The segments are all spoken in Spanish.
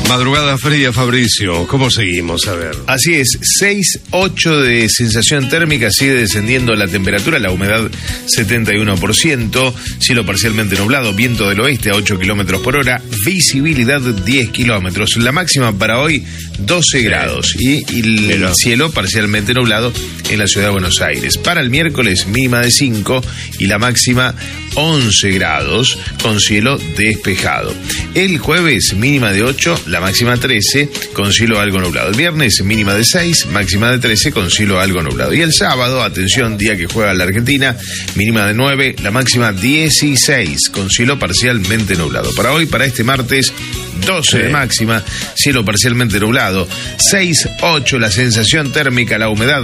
Madrugada fría, Fabricio. ¿Cómo seguimos? A ver. Así es, 6-8 de sensación térmica, sigue descendiendo la temperatura, la humedad 71%, cielo parcialmente nublado, viento del oeste a 8 kilómetros por hora, visibilidad 10 kilómetros. La máxima para hoy 12 grados y el cielo parcialmente nublado en la ciudad de Buenos Aires. Para el miércoles mínima de 5 y la máxima 11 grados con cielo despejado. El jueves mínima de 8, la máxima 13 con cielo algo nublado. El viernes mínima de 6, máxima de 13 con cielo algo nublado. Y el sábado, atención, día que juega la Argentina, mínima de 9, la máxima 16 con cielo parcialmente nublado. Para hoy, para este martes, 12 de máxima, cielo parcialmente nublado, 6-8 la sensación térmica, la humedad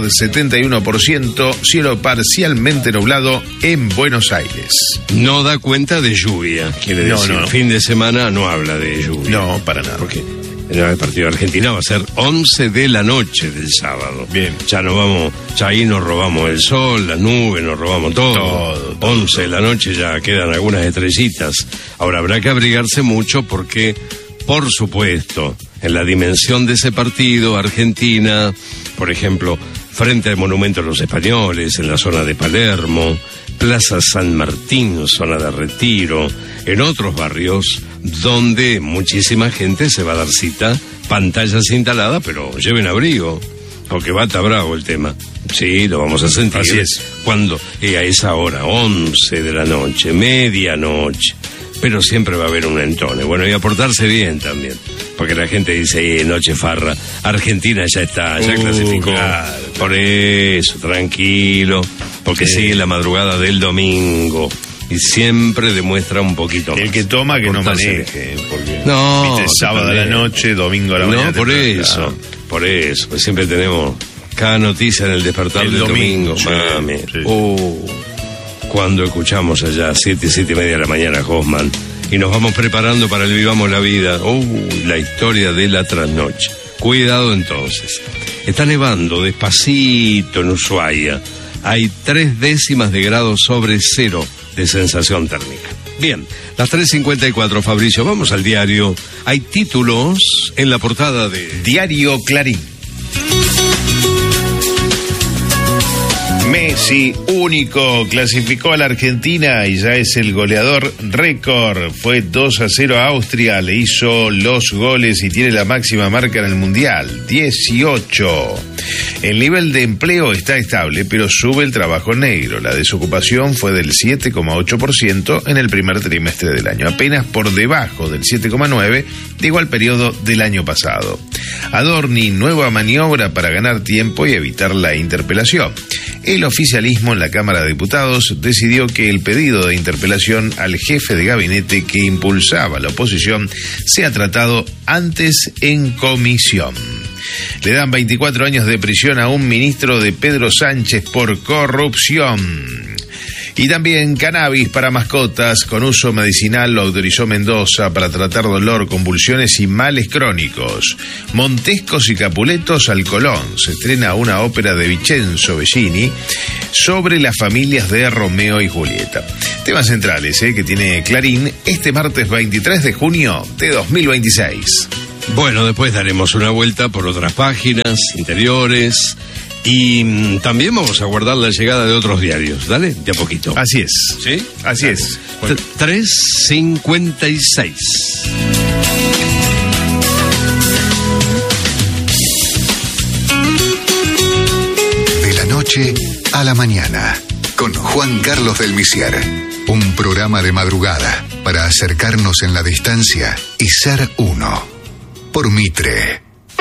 71%, cielo parcialmente nublado en Buenos Aires. No da cuenta de lluvia, quiere decir. No. Fin de semana no habla de lluvia. No, para nada. Porque el partido de Argentina va a ser 11 de la noche del sábado. Bien. Ya ahí nos robamos el sol, la nube, nos robamos todo. 11 de la noche ya quedan algunas estrellitas. Ahora habrá que abrigarse mucho porque, por supuesto, en la dimensión de ese partido, Argentina, por ejemplo, frente al Monumento a los Españoles, en la zona de Palermo, Plaza San Martín, zona de Retiro, en otros barrios donde muchísima gente se va a dar cita, pantallas instaladas, pero lleven abrigo, porque va a estar bravo el tema. Sí, lo vamos a sentir. Así es. Cuando a esa hora, 11 de la noche, medianoche, pero siempre va a haber un entone. Bueno, y a portarse bien también, porque la gente dice, noche farra, Argentina ya está, ya clasificó. Claro. Por eso, tranquilo, porque sigue la madrugada del domingo y siempre demuestra un poquito más. El que toma, que no maneje, porque no, viste, sábado a la noche, domingo a la mañana. No, por eso, pues siempre tenemos cada noticia en el despertar del domingo. Sí, mami. Sí. Cuando escuchamos allá 7:30 de la mañana Hoffman y nos vamos preparando para el Vivamos la Vida, la historia de la trasnoche. Cuidado entonces. Está nevando despacito en Ushuaia. Hay 0.3 grados sobre cero de sensación térmica. Bien, las 3:54, Fabricio, vamos al diario. Hay títulos en la portada de Diario Clarín. Messi, único, clasificó a la Argentina y ya es el goleador récord. Fue 2-0 a Austria, le hizo los goles y tiene la máxima marca en el Mundial, 18. El nivel de empleo está estable, pero sube el trabajo negro. La desocupación fue del 7,8% en el primer trimestre del año, apenas por debajo del 7,9% de igual periodo del año pasado. Adorni, nueva maniobra para ganar tiempo y evitar la interpelación. El oficialismo en la Cámara de Diputados decidió que el pedido de interpelación al jefe de gabinete que impulsaba la oposición sea tratado antes en comisión. Le dan 24 años de prisión a un ministro de Pedro Sánchez por corrupción. Y también cannabis para mascotas con uso medicinal lo autorizó Mendoza para tratar dolor, convulsiones y males crónicos. Montescos y Capuletos al Colón. Se estrena una ópera de Vincenzo Bellini sobre las familias de Romeo y Julieta. Temas centrales que tiene Clarín este martes 23 de junio de 2026. Bueno, después daremos una vuelta por otras páginas interiores. Y también vamos a guardar la llegada de otros diarios, ¿dale? De a poquito. Así es. ¿Sí? Así es. Bueno. 3:56. De la noche a la mañana, con Juan Carlos del Misier. Un programa de madrugada para acercarnos en la distancia y ser uno. Por Mitre.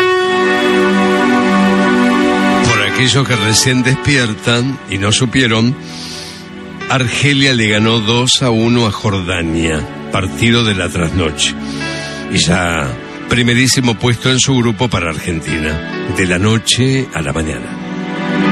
Aquellos que recién despiertan y no supieron, Argelia le ganó 2-1 a Jordania, partido de la trasnoche. Y ya primerísimo puesto en su grupo para Argentina, de la noche a la mañana.